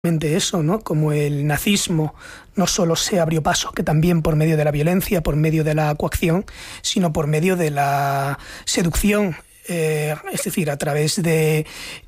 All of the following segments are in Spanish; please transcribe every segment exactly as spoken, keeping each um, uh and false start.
eso, ¿no? Como el nazismo no solo se abrió paso, que también por medio de la violencia, por medio de la coacción, sino por medio de la seducción, eh, es decir, a través de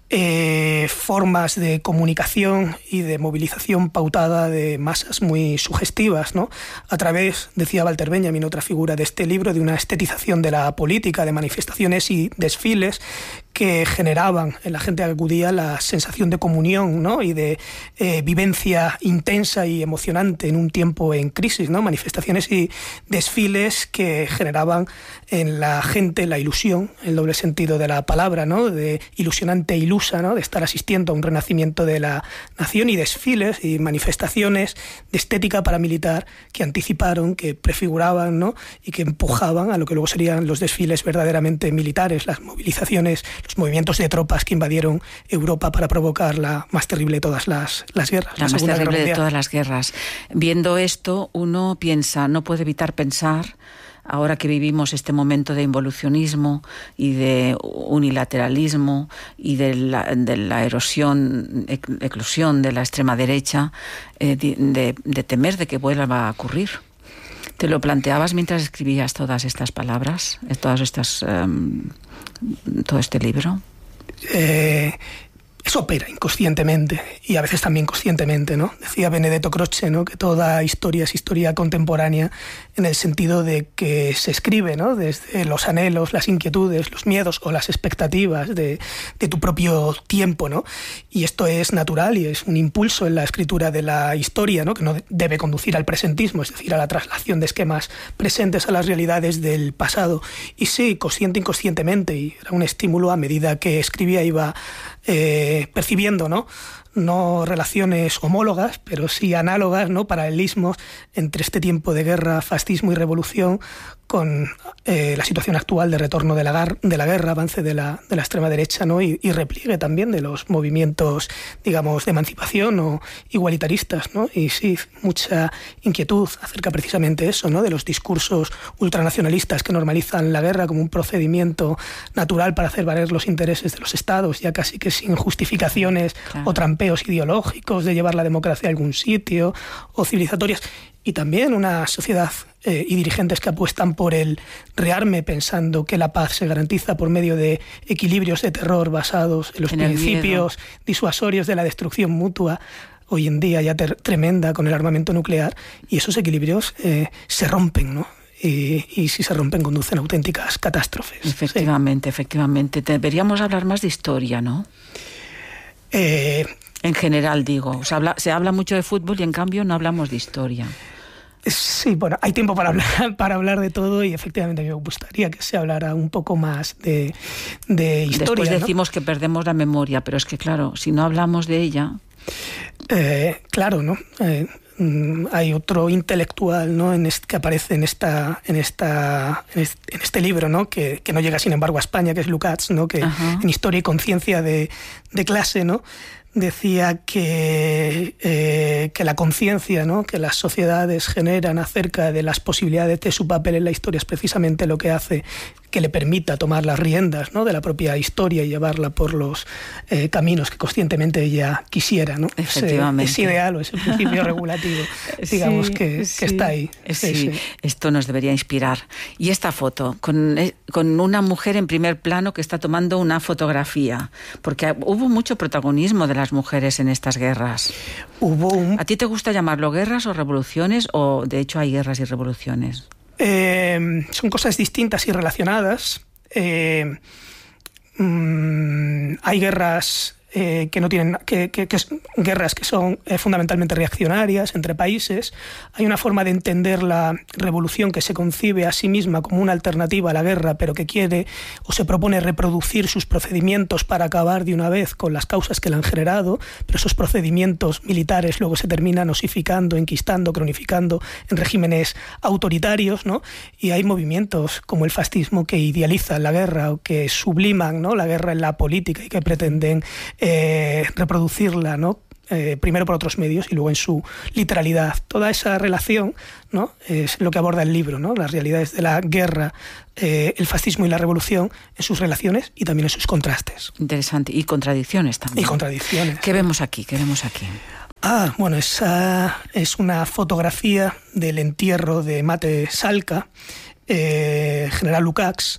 eh, formas de comunicación y de movilización pautada de masas muy sugestivas, ¿no? A través, decía Walter Benjamin, otra figura de este libro, de una estetización de la política, de manifestaciones y desfiles que generaban en la gente que acudía la sensación de comunión, ¿no? Y de eh, vivencia intensa y emocionante en un tiempo en crisis, ¿no? Manifestaciones y desfiles que generaban en la gente la ilusión, el doble sentido de la palabra, ¿no? De ilusionante e ilusa, ¿no? De estar asistiendo a un renacimiento de la nación, y desfiles y manifestaciones de estética paramilitar que anticiparon, que prefiguraban, ¿no? Y que empujaban a lo que luego serían los desfiles verdaderamente militares, las movilizaciones, los movimientos de tropas que invadieron Europa para provocar la más terrible de todas las, las guerras. La, la más terrible de todas las guerras. Viendo esto, uno piensa, no puede evitar pensar, ahora que vivimos este momento de involucionismo y de unilateralismo y de la, de la erosión, eclosión de la extrema derecha, eh, de, de temer de que vuelva a ocurrir. ¿Te lo planteabas mientras escribías todas estas palabras, todas estas, um, todo este libro? Eh, eso opera inconscientemente y a veces también conscientemente, ¿no? Decía Benedetto Croce, ¿no? Que toda historia es historia contemporánea, en el sentido de que se escribe, ¿no? Desde los anhelos, las inquietudes, los miedos o las expectativas de, de tu propio tiempo, ¿no? Y esto es natural y es un impulso en la escritura de la historia, ¿no? Que no debe conducir al presentismo, es decir, a la traslación de esquemas presentes a las realidades del pasado. Y sí, consciente e inconscientemente, y era un estímulo a medida que escribía, iba eh, percibiendo, ¿no? No relaciones homólogas, pero sí análogas, ¿no? Paralelismos entre este tiempo de guerra, fascismo y revolución con eh, la situación actual de retorno de la, gar- de la guerra, avance de la, de la extrema derecha, ¿no? Y, y repliegue también de los movimientos, digamos, de emancipación o igualitaristas, ¿no? Y sí, mucha inquietud acerca precisamente de eso, ¿no? De los discursos ultranacionalistas que normalizan la guerra como un procedimiento natural para hacer valer los intereses de los estados, ya casi que sin justificaciones, claro, o trampeos ideológicos de llevar la democracia a algún sitio o civilizatorias. Y también una sociedad eh, y dirigentes que apuestan por el rearme, pensando que la paz se garantiza por medio de equilibrios de terror basados en los en principios disuasorios de la destrucción mutua, hoy en día ya ter- tremenda con el armamento nuclear, y esos equilibrios eh, se rompen, ¿no? Y, y si se rompen conducen a auténticas catástrofes. Efectivamente, sí. efectivamente. Deberíamos hablar más de historia, ¿no? Eh, en general, digo. Se habla, se habla mucho de fútbol y en cambio no hablamos de historia. Sí, bueno, hay tiempo para hablar, para hablar de todo, y efectivamente me gustaría que se hablara un poco más de, de historia. Después decimos, ¿no? Que perdemos la memoria, pero es que claro, si no hablamos de ella... Eh, claro, ¿no? Eh, hay otro intelectual, ¿no? En este, que aparece en esta, en esta, en este, en este libro, ¿no? Que, que no llega sin embargo a España, que es Lukács, ¿no? Que Ajá. en Historia y Conciencia de, de clase, ¿no? Decía que, eh, que la conciencia, ¿no? Que las sociedades generan acerca de las posibilidades de su papel en la historia es precisamente lo que hace que le permita tomar las riendas, ¿no? De la propia historia y llevarla por los eh, caminos que conscientemente ella quisiera, ¿no? Efectivamente. Ese, ese ideal o ese principio regulativo, digamos, sí, que, sí, que está ahí. Sí, sí, sí. Esto nos debería inspirar. Y esta foto, con, con una mujer en primer plano que está tomando una fotografía, porque hubo mucho protagonismo de las mujeres en estas guerras. Hubo un... ¿A ti te gusta llamarlo guerras o revoluciones, o de hecho hay guerras y revoluciones? Eh, son cosas distintas y relacionadas. Eh, mmm, hay guerras eh, que no tienen que, que, que guerras que son eh, fundamentalmente reaccionarias entre países. Hay una forma de entender la revolución que se concibe a sí misma como una alternativa a la guerra, pero que quiere o se propone reproducir sus procedimientos para acabar de una vez con las causas que la han generado, pero esos procedimientos militares luego se terminan osificando, enquistando, cronificando en regímenes autoritarios, ¿no? Y hay movimientos como el fascismo que idealizan la guerra o que subliman, ¿no? La guerra en la política y que pretenden Eh, reproducirla, ¿no? Eh, primero por otros medios y luego en su literalidad. Toda esa relación, ¿no? Es lo que aborda el libro, ¿no? Las realidades de la guerra, eh, el fascismo y la revolución en sus relaciones y también en sus contrastes. Interesante. Y contradicciones también. Y contradicciones. ¿Qué vemos aquí? ¿Qué vemos aquí? Ah, bueno, esa es una fotografía del entierro de Mate Salca, eh, general Lukács,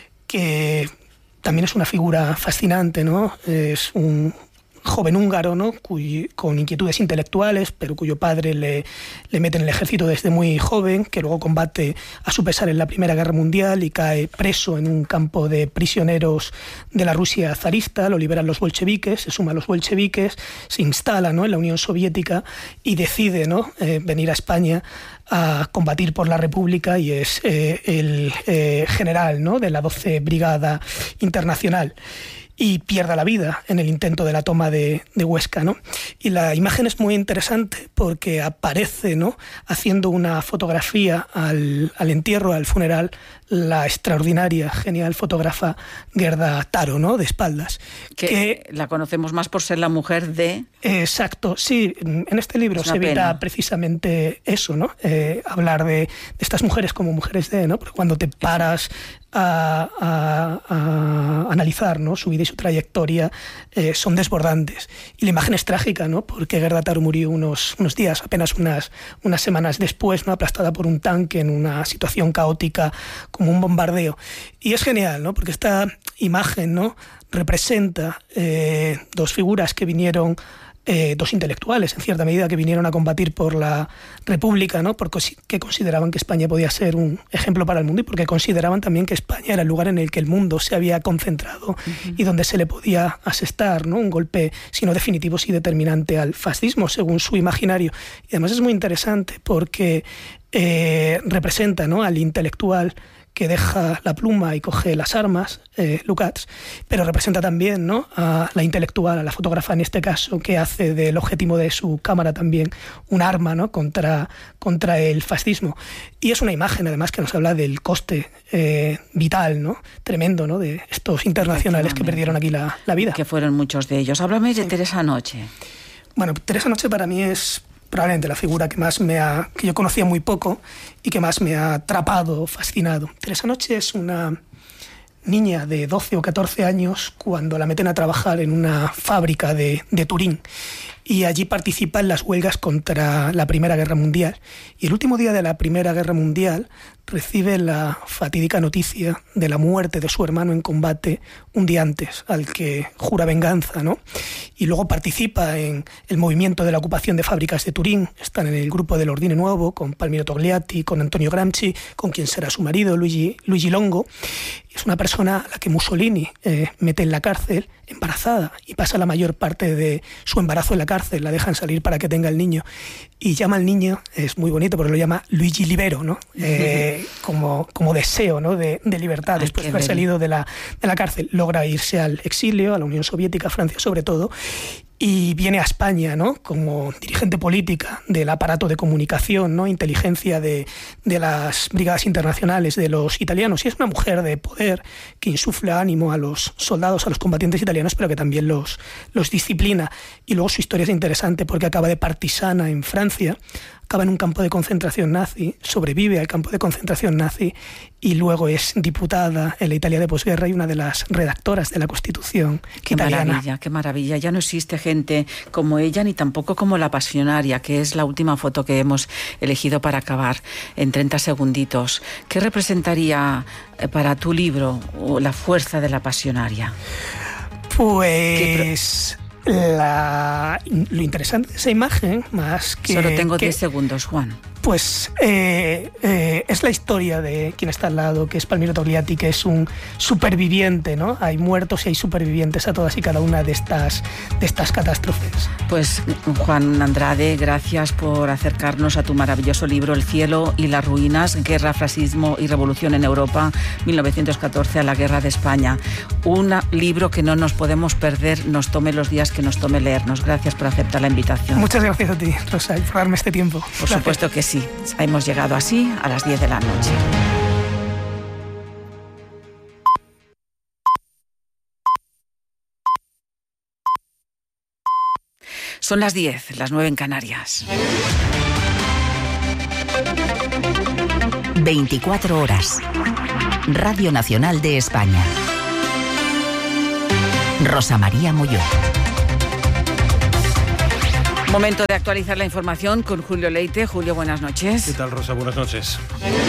que también es una figura fascinante, ¿no? Es un joven húngaro, ¿no? Cuy, con inquietudes intelectuales, pero cuyo padre le, le mete en el ejército desde muy joven, que luego combate a su pesar en la Primera Guerra Mundial y cae preso en un campo de prisioneros de la Rusia zarista. Lo liberan los bolcheviques, se suma a los bolcheviques, se instala, ¿no?, en la Unión Soviética y decide, ¿no?, eh, venir a España a combatir por la República, y es eh, el eh, general, ¿no?, de la doce Brigada Internacional, y pierda la vida en el intento de la toma de, de Huesca, ¿no? Y la imagen es muy interesante porque aparece, ¿no?, haciendo una fotografía al, al entierro, al funeral, la extraordinaria, genial fotógrafa Gerda Taro, ¿no?, de espaldas. Que, que la conocemos más por ser la mujer de... Exacto, sí. En este libro se evita pena. precisamente eso, ¿no? Eh, hablar de, de estas mujeres como mujeres de, ¿no? Porque cuando te paras a, a, a analizar, ¿no?, su vida y su trayectoria, eh, son desbordantes. Y la imagen es trágica, ¿no?, porque Gerda Taro murió unos, unos días, apenas unas, unas semanas después, ¿no?, aplastada por un tanque en una situación caótica como un bombardeo. Y es genial, ¿no?, porque esta imagen, ¿no?, representa eh, dos figuras que vinieron, eh, dos intelectuales, en cierta medida, que vinieron a combatir por la República, ¿no?, porque que consideraban que España podía ser un ejemplo para el mundo, y porque consideraban también que España era el lugar en el que el mundo se había concentrado, uh-huh, y donde se le podía asestar, ¿no?, un golpe, si no definitivo, sí determinante al fascismo, según su imaginario. Y además es muy interesante porque eh, representa, ¿no?, al intelectual que deja la pluma y coge las armas, eh, Lukács, pero representa también, ¿no?, a la intelectual, a la fotógrafa en este caso, que hace del objetivo de su cámara también un arma, ¿no?, contra, contra el fascismo. Y es una imagen, además, que nos habla del coste eh, vital, ¿no?, tremendo, ¿no?, de estos internacionales que perdieron aquí la, la vida. Que fueron muchos de ellos. Háblame de sí. Teresa Noche. Bueno, Teresa Noche para mí es probablemente la figura que más me ha, que yo conocía muy poco y que más me ha atrapado, fascinado. Teresa Noche es una niña de doce o catorce años cuando la meten a trabajar en una fábrica de, de Turín, y allí participa en las huelgas contra la Primera Guerra Mundial. Y el último día de la Primera Guerra Mundial recibe la fatídica noticia de la muerte de su hermano en combate un día antes, al que jura venganza, ¿no? Y luego participa en el movimiento de la ocupación de fábricas de Turín. Están en el grupo del Ordine Nuovo, con Palmiro Togliatti, con Antonio Gramsci, con quien será su marido, Luigi, Luigi Longo. Es una persona a la que Mussolini eh, mete en la cárcel, embarazada, y pasa la mayor parte de su embarazo en la cárcel. La dejan salir para que tenga el niño. Y llama al niño, es muy bonito porque lo llama Luigi Libero, ¿no? Eh, como, como deseo, ¿no?, de, de libertad. Ay, después de haber salido de la, de la cárcel, logra irse al exilio, a la Unión Soviética, a Francia sobre todo, y viene a España, ¿no?, como dirigente política del aparato de comunicación, ¿no?, inteligencia de, de las brigadas internacionales de los italianos. Y es una mujer de poder que insufla ánimo a los soldados, a los combatientes italianos, pero que también los, los disciplina. Y luego su historia es interesante porque acaba de partisana en Francia, acaba en un campo de concentración nazi, sobrevive al campo de concentración nazi y luego es diputada en la Italia de posguerra y una de las redactoras de la Constitución qué italiana. Qué maravilla, qué maravilla. Ya no existe gente como ella ni tampoco como la Pasionaria, que es la última foto que hemos elegido para acabar en treinta segunditos. ¿Qué representaría para tu libro la fuerza de la Pasionaria? Pues... La, lo interesante de esa imagen, más que... Solo tengo que, diez segundos, Juan. Pues eh, eh, es la historia de quien está al lado, que es Palmiro Togliatti, que es un superviviente, ¿no? Hay muertos y hay supervivientes a todas y cada una de estas, de estas catástrofes. Pues Juan Andrade, gracias por acercarnos a tu maravilloso libro El cielo y las ruinas, Guerra, fascismo y revolución en Europa, mil novecientos catorce a la guerra de España. Un libro que no nos podemos perder, nos tome los días que nos tome leernos. Gracias por aceptar la invitación. Muchas gracias a ti, Rosa, por darme este tiempo. Por gracias. Supuesto que sí. Hemos llegado así a las diez de la noche. Son las diez, las nueve en Canarias. veinticuatro horas. Radio Nacional de España. Rosa María Molló. Momento de actualizar la información con Julio Leite. Julio, buenas noches. ¿Qué tal, Rosa? Buenas noches.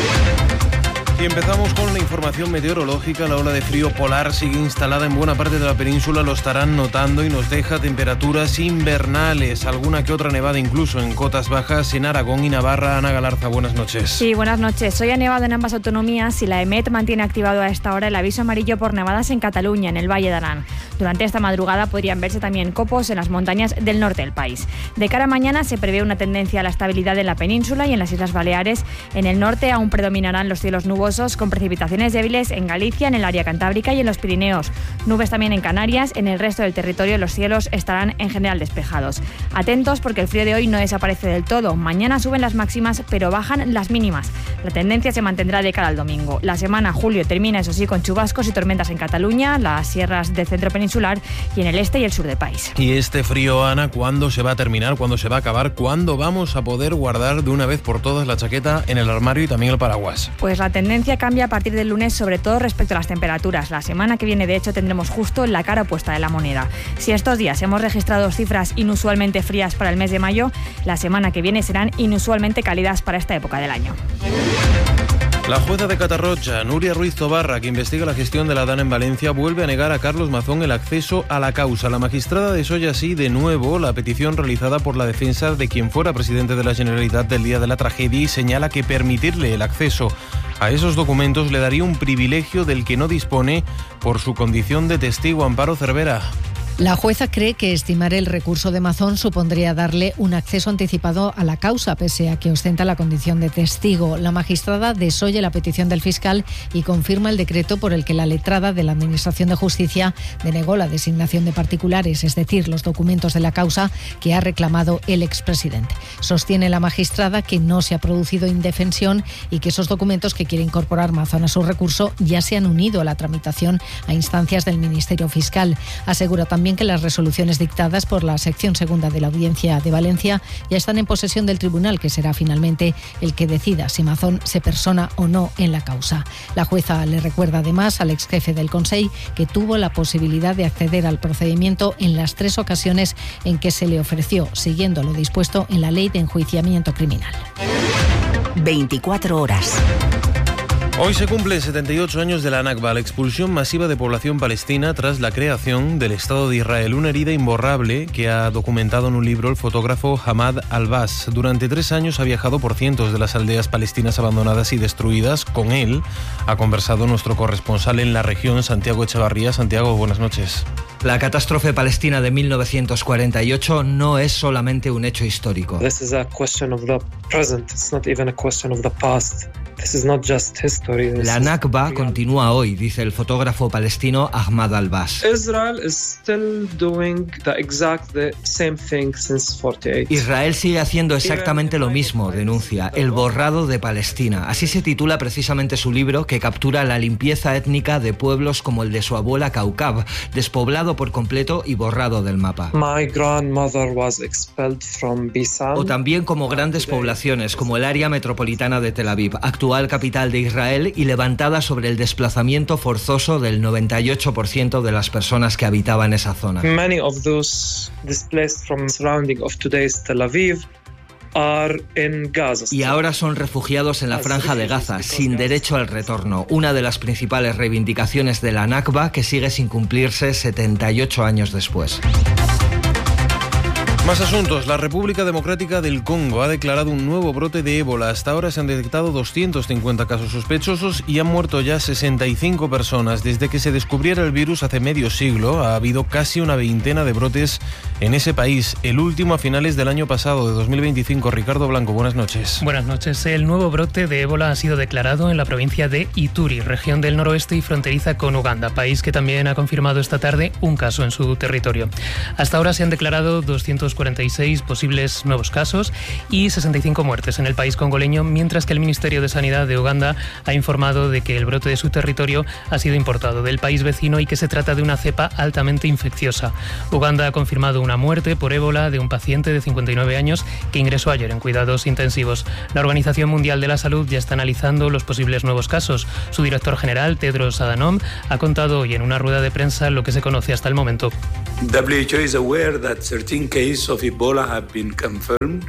Y empezamos con la información meteorológica. La ola de frío polar sigue instalada en buena parte de la península, lo estarán notando, y nos deja temperaturas invernales, alguna que otra nevada incluso en cotas bajas en Aragón y Navarra. Ana Galarza, buenas noches. Sí, buenas noches. Hoy ha nevado en ambas autonomías y la EMET mantiene activado a esta hora el aviso amarillo por nevadas en Cataluña, en el Valle de Arán. Durante esta madrugada podrían verse también copos en las montañas del norte del país. De cara a mañana se prevé una tendencia a la estabilidad en la península y en las Islas Baleares. En el norte aún predominarán los cielos nubosos, con precipitaciones débiles en Galicia, en el área cantábrica y en los Pirineos. Nubes también en Canarias. En el resto del territorio los cielos estarán en general despejados. Atentos porque el frío de hoy no desaparece del todo. Mañana suben las máximas pero bajan las mínimas. La tendencia se mantendrá de cara al domingo. La semana julio termina, eso sí, con chubascos y tormentas en Cataluña, las sierras del centro peninsular y en el este y el sur del país. Y este frío, Ana, ¿cuándo se va a terminar? ¿Cuándo se va a acabar? ¿Cuándo vamos a poder guardar de una vez por todas la chaqueta en el armario y también el paraguas? Pues la tendencia cambia a partir del lunes, sobre todo respecto a las temperaturas. La semana que viene, de hecho, tendremos justo la cara opuesta de la moneda. Si estos días hemos registrado cifras inusualmente frías para el mes de mayo, la semana que viene serán inusualmente cálidas para esta época del año. La jueza de Catarroja, Nuria Ruiz Tobarra, que investiga la gestión de la DANA en Valencia, vuelve a negar a Carlos Mazón el acceso a la causa. La magistrada desolla así de nuevo la petición realizada por la defensa de quien fuera presidente de la Generalitat del día de la tragedia y señala que permitirle el acceso a esos documentos le daría un privilegio del que no dispone por su condición de testigo. Amparo Cervera. La jueza cree que estimar el recurso de Mazón supondría darle un acceso anticipado a la causa, pese a que ostenta la condición de testigo. La magistrada desoye la petición del fiscal y confirma el decreto por el que la letrada de la Administración de Justicia denegó la designación de particulares, es decir, los documentos de la causa que ha reclamado el expresidente. Sostiene la magistrada que no se ha producido indefensión y que esos documentos que quiere incorporar Mazón a su recurso ya se han unido a la tramitación a instancias del Ministerio Fiscal. Asegura también que las resoluciones dictadas por la sección segunda de la Audiencia de Valencia ya están en posesión del tribunal, que será finalmente el que decida si Mazón se persona o no en la causa. La jueza le recuerda además al ex jefe del Consell que tuvo la posibilidad de acceder al procedimiento en las tres ocasiones en que se le ofreció, siguiendo lo dispuesto en la Ley de Enjuiciamiento Criminal. veinticuatro horas. Hoy se cumplen setenta y ocho años de la Nakba, la expulsión masiva de población palestina tras la creación del Estado de Israel, una herida imborrable que ha documentado en un libro el fotógrafo Hamad Albaz. Durante tres años ha viajado por cientos de las aldeas palestinas abandonadas y destruidas. Con él ha conversado nuestro corresponsal en la región, Santiago Echevarría. Santiago, buenas noches. La catástrofe palestina de mil novecientos cuarenta y ocho no es solamente un hecho histórico. This is a question of the present. It's not even a question of the past. This is not just history. This La Nakba continúa hoy, dice el fotógrafo palestino Ahmad Albaz. Israel is still doing the exact the same thing since forty-eight. Israel sigue haciendo exactamente lo mismo, denuncia, el borrado de Palestina. Así se titula precisamente su libro, que captura la limpieza étnica de pueblos como el de su abuela Kaukab, despoblado por completo y borrado del mapa. My grandmother was expelled from Bisan. O también como grandes poblaciones, como el área metropolitana de Tel Aviv, actual capital de Israel y levantada sobre el desplazamiento forzoso del noventa y ocho por ciento de las personas que habitaban esa zona. Many of those displaced from surrounding of today's Tel Aviv are in Gaza. Y ahora son refugiados en la franja de Gaza, sin derecho al retorno. Una de las principales reivindicaciones de la Nakba, que sigue sin cumplirse setenta y ocho años después. Más asuntos. La República Democrática del Congo ha declarado un nuevo brote de ébola. Hasta ahora se han detectado doscientos cincuenta casos sospechosos y han muerto ya sesenta y cinco personas. Desde que se descubriera el virus hace medio siglo, ha habido casi una veintena de brotes en ese país. El último a finales del año pasado, de dos mil veinticinco. Ricardo Blanco, buenas noches. Buenas noches. El nuevo brote de ébola ha sido declarado en la provincia de Ituri, región del noroeste y fronteriza con Uganda, país que también ha confirmado esta tarde un caso en su territorio. Hasta ahora se han declarado doscientos cuarenta y seis posibles nuevos casos y sesenta y cinco muertes en el país congoleño, mientras que el Ministerio de Sanidad de Uganda ha informado de que el brote de su territorio ha sido importado del país vecino y que se trata de una cepa altamente infecciosa. Uganda ha confirmado una muerte por ébola de un paciente de cincuenta y nueve años que ingresó ayer en cuidados intensivos. La Organización Mundial de la Salud ya está analizando los posibles nuevos casos. Su director general, Tedros Adhanom, ha contado hoy en una rueda de prensa lo que se conoce hasta el momento. W H O is aware that thirteen cases cases of Ebola have been confirmed.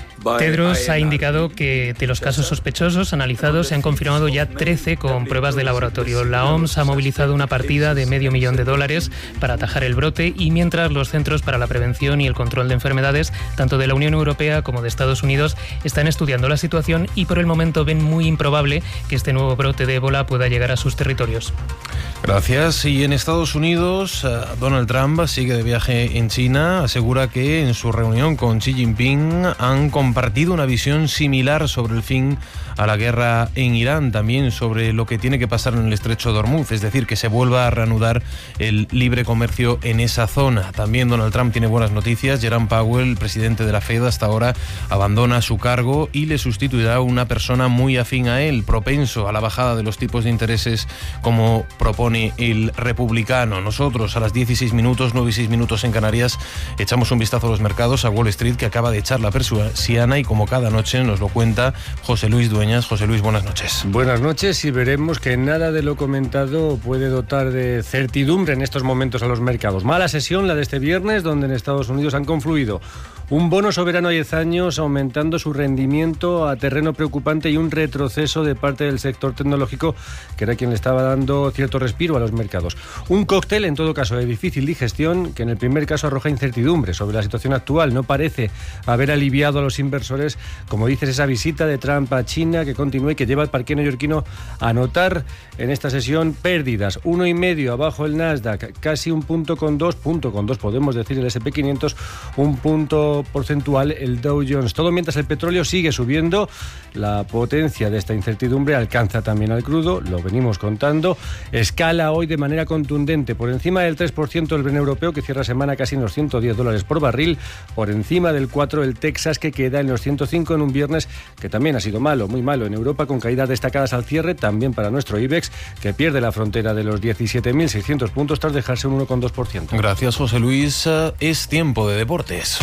Tedros ha indicado que de los casos sospechosos analizados se han confirmado ya trece con pruebas de laboratorio. La O M S ha movilizado una partida de medio millón de dólares para atajar el brote y mientras los Centros para la Prevención y el Control de Enfermedades, tanto de la Unión Europea como de Estados Unidos, están estudiando la situación y por el momento ven muy improbable que este nuevo brote de ébola pueda llegar a sus territorios. Gracias. Y en Estados Unidos, Donald Trump sigue de viaje en China. Asegura que en su reunión con Xi Jinping han compartido una visión similar sobre el fin a la guerra en Irán, también sobre lo que tiene que pasar en el estrecho de Hormuz, es decir, que se vuelva a reanudar el libre comercio en esa zona. También Donald Trump tiene buenas noticias. Jerome Powell, presidente de la Fed, hasta ahora abandona su cargo y le sustituirá una persona muy afín a él, propenso a la bajada de los tipos de intereses como propone el republicano. Nosotros a las dieciséis minutos, nueve y seis minutos en Canarias, echamos un vistazo a los mercados, a Wall Street, que acaba de echar la persiana y como cada noche nos lo cuenta José Luis Dueñas. José Luis, buenas noches. Buenas noches, y veremos que nada de lo comentado puede dotar de certidumbre en estos momentos a los mercados. Mala sesión la de este viernes, donde en Estados Unidos han confluido un bono soberano a diez años aumentando su rendimiento a terreno preocupante y un retroceso de parte del sector tecnológico, que era quien le estaba dando cierto respiro a los mercados. Un cóctel, en todo caso, de difícil digestión, que en el primer caso arroja incertidumbre sobre la situación actual. No parece haber aliviado a los inversores, como dices, esa visita de Trump a China, que continúa y que lleva al parque neoyorquino a notar en esta sesión pérdidas. Uno y medio abajo el Nasdaq, casi un punto con dos, punto con dos podemos decir el ese pe quinientos, un punto porcentual el Dow Jones. Todo mientras el petróleo sigue subiendo. La potencia de esta incertidumbre alcanza también al crudo, lo venimos contando. Escala hoy de manera contundente por encima del tres por ciento el Brent europeo, que cierra semana casi en los ciento diez dólares por barril, por encima del cuatro el Texas, que queda en los ciento cinco en un viernes que también ha sido malo, muy malo en Europa, con caídas destacadas al cierre, también para nuestro IBEX, que pierde la frontera de los diecisiete mil seiscientos puntos tras dejarse un uno coma dos por ciento. Gracias, José Luis. Es tiempo de deportes.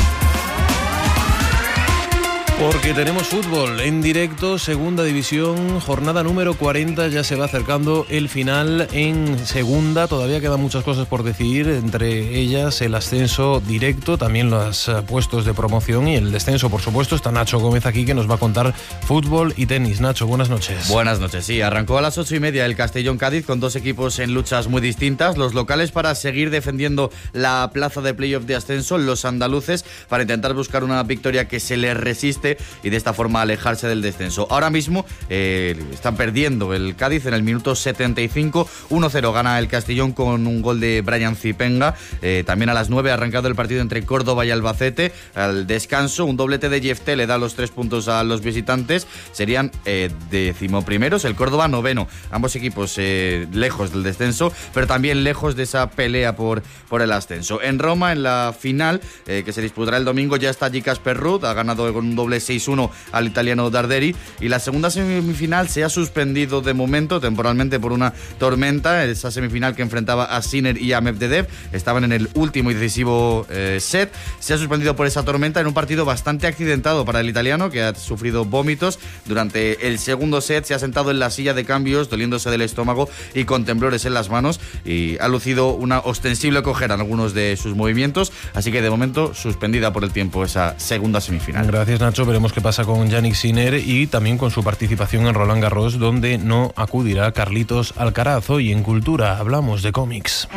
Porque tenemos fútbol en directo, segunda división, jornada número cuarenta, ya se va acercando el final en segunda, todavía quedan muchas cosas por decidir, entre ellas el ascenso directo, también los puestos de promoción y el descenso, por supuesto. Está Nacho Gómez aquí, que nos va a contar fútbol y tenis. Nacho, buenas noches. Buenas noches, sí, arrancó a las ocho y media el Castellón-Cádiz con dos equipos en luchas muy distintas, los locales para seguir defendiendo la plaza de playoff de ascenso, los andaluces para intentar buscar una victoria que se les resiste y de esta forma alejarse del descenso. Ahora mismo eh, están perdiendo el Cádiz en el minuto setenta y cinco, uno cero gana el Castellón con un gol de Brian Zipenga. Eh, también a las nueve ha arrancado el partido entre Córdoba y Albacete. Al descanso, un doblete de Jefté le da los tres puntos a los visitantes. Serían eh, decimoprimeros, el Córdoba noveno. Ambos equipos eh, lejos del descenso, pero también lejos de esa pelea por, por el ascenso. En Roma, en la final, eh, que se disputará el domingo, ya está Gikas Perrut, ha ganado con un doble seis uno al italiano Darderi, y la segunda semifinal se ha suspendido de momento temporalmente por una tormenta. Esa semifinal que enfrentaba a Sinner y a Medvedev, estaban en el último y decisivo eh, set, se ha suspendido por esa tormenta en un partido bastante accidentado para el italiano, que ha sufrido vómitos durante el segundo set. Se ha sentado en la silla de cambios doliéndose del estómago y con temblores en las manos, y ha lucido una ostensible cojera en algunos de sus movimientos, así que de momento suspendida por el tiempo esa segunda semifinal. Gracias, Nacho. Veremos qué pasa con Yannick Sinner y también con su participación en Roland Garros, donde no acudirá Carlitos Alcaraz. Hoy en Cultura hablamos de cómics.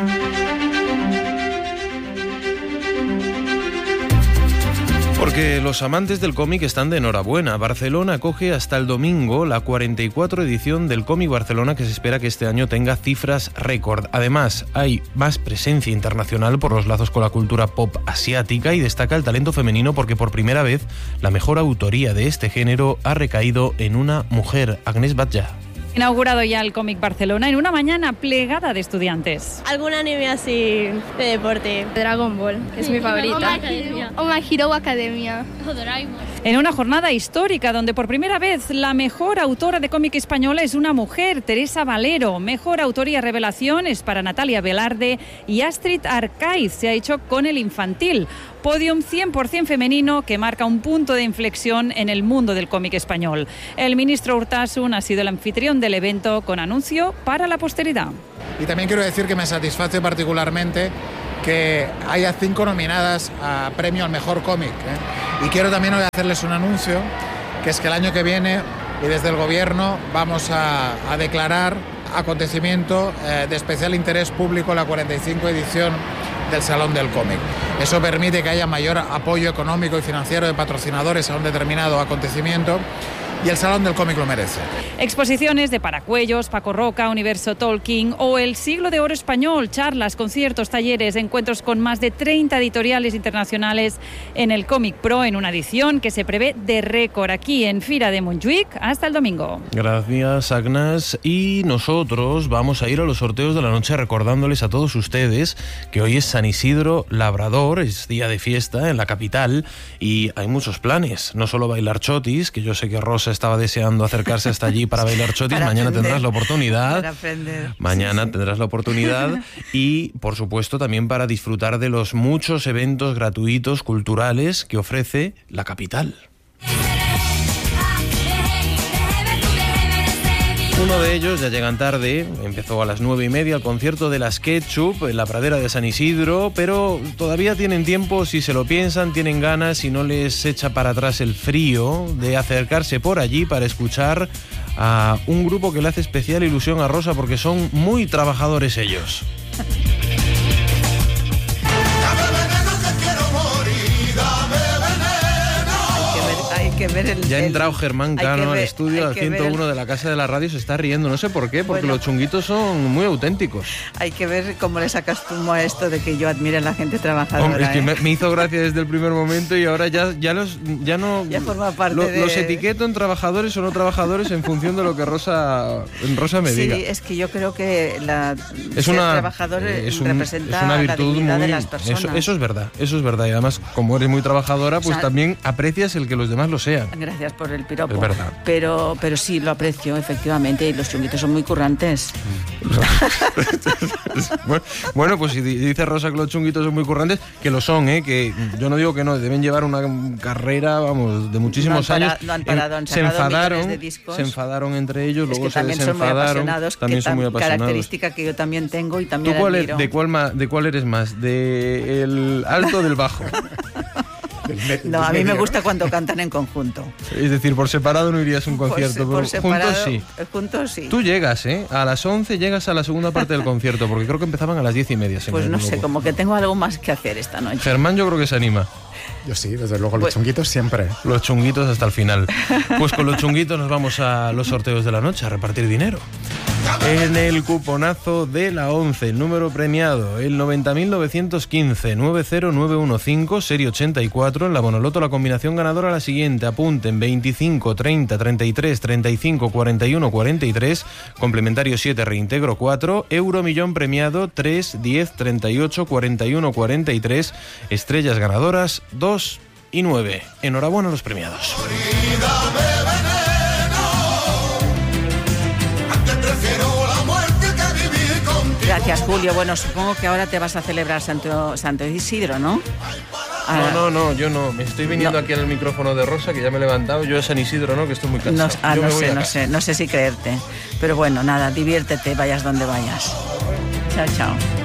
Porque los amantes del cómic están de enhorabuena. Barcelona acoge hasta el domingo la cuarenta y cuatro edición del Cómic Barcelona, que se espera que este año tenga cifras récord. Además, hay más presencia internacional por los lazos con la cultura pop asiática, y destaca el talento femenino porque por primera vez la mejor autoría de este género ha recaído en una mujer. Agnès Batlla. Inaugurado ya el Cómic Barcelona en una mañana plegada de estudiantes. Algún anime así de deporte. Dragon Ball, que es mi favorita. O My Hero Academia. O Doraemon. En una jornada histórica donde por primera vez la mejor autora de cómic española es una mujer, Teresa Valero. Mejor autoría revelación es para Natalia Velarde, y Astrid Arcaiz se ha hecho con el infantil. Podium cien por ciento femenino que marca un punto de inflexión en el mundo del cómic español. El ministro Urtasun ha sido el anfitrión del evento con anuncio para la posteridad. Y también quiero decir que me satisface particularmente que haya cinco nominadas a premio al mejor cómic, ¿eh? Y quiero también hoy hacerles un anuncio, que es que el año que viene, y desde el gobierno, vamos a, a declarar acontecimiento eh, de especial interés público la cuarenta y cinco edición del Salón del Cómic. Eso permite que haya mayor apoyo económico y financiero de patrocinadores a un determinado acontecimiento, y el Salón del Cómic lo merece. Exposiciones de Paracuellos, Paco Roca, Universo Tolkien o el Siglo de Oro Español, charlas, conciertos, talleres, encuentros con más de treinta editoriales internacionales en el Cómic Pro, en una edición que se prevé de récord aquí en Fira de Montjuïc hasta el domingo. Gracias, Agnes. Y nosotros vamos a ir a los sorteos de la noche recordándoles a todos ustedes que hoy es San Isidro Labrador, es día de fiesta en la capital y hay muchos planes. No solo bailar chotis, que yo sé que Rosa estaba deseando acercarse hasta allí para bailar chotis. Para Mañana aprender. tendrás la oportunidad. Para aprender. Mañana sí, sí. tendrás la oportunidad y, por supuesto, también para disfrutar de los muchos eventos gratuitos, culturales que ofrece la capital. Uno de ellos, ya llegan tarde, empezó a las nueve y media el concierto de las Ketchup en la pradera de San Isidro, pero todavía tienen tiempo, si se lo piensan, tienen ganas y no les echa para atrás el frío de acercarse por allí para escuchar a un grupo que le hace especial ilusión a Rosa porque son muy trabajadores ellos. Que ver el, ya ha el, entrado Germán Cano al ver, estudio al ciento uno el... de la Casa de la Radio, se está riendo, no sé por qué, porque bueno, los chunguitos son muy auténticos. Hay que ver cómo les acostumo a esto de que yo admire a la gente trabajadora. Hombre, es que ¿eh? me, me hizo gracia desde el primer momento y ahora ya, ya los ya no ya forma parte lo, de... los etiqueto en trabajadores o no trabajadores en función de lo que Rosa Rosa me sí, diga. Sí, es que yo creo que la es ser una, trabajador es un, representa es una virtud la dignidad muy, de las personas. Eso, eso es verdad, eso es verdad y además como eres muy trabajadora, pues o sea, también aprecias el que los demás lo sean. Gracias por el piropo. Es verdad. Pero, pero sí, lo aprecio, efectivamente, y los chunguitos son muy currantes. Bueno, pues si dice Rosa que los chunguitos son muy currantes, que lo son, ¿eh? Que yo no digo que no, deben llevar una carrera, vamos, de muchísimos no años. Para, no han parado, han se enfadaron, de discos. se enfadaron entre ellos, luego es que se también desenfadaron. Son muy apasionados, también son muy apasionados. Característica que yo también tengo y también ¿Tú cuál admiro. Es, de, cuál, ¿De cuál eres más? ¿De el alto o del bajo? No, a mí me gusta cuando cantan en conjunto. Es decir, por separado no irías a un concierto, por, por pero separado, juntos sí. Juntos sí. Tú llegas, ¿eh? A las once llegas a la segunda parte del concierto, porque creo que empezaban a las diez y media. Pues no sé, como que tengo algo más que hacer esta noche. Germán yo creo que se anima. Yo sí, desde luego, los pues, chunguitos siempre. Los chunguitos hasta el final. Pues con los chunguitos nos vamos a los sorteos de la noche, a repartir dinero. En el cuponazo de la once, el número premiado, el noventa mil novecientos quince, nueve cero nueve uno cinco, serie ochenta y cuatro. En la Bonoloto la combinación ganadora la siguiente. Apunten veinticinco, treinta, treinta y tres, treinta y cinco, cuarenta y uno, cuarenta y tres. Complementario siete, reintegro cuatro. Euromillón premiado tres, diez, treinta y ocho, cuarenta y uno, cuarenta y tres. Estrellas ganadoras dos y nueve. Enhorabuena a los premiados. Gracias, Julio. Bueno, supongo que ahora te vas a celebrar Santo, Santo Isidro, ¿no? Ahora... No, no, no, yo no. Me estoy viniendo no. aquí al micrófono de Rosa, que ya me he levantado. Yo a San Isidro, ¿no? Que estoy muy cansado. No, ah, no sé, no sé. No sé si creerte. Pero bueno, nada, diviértete, vayas donde vayas. Chao, chao.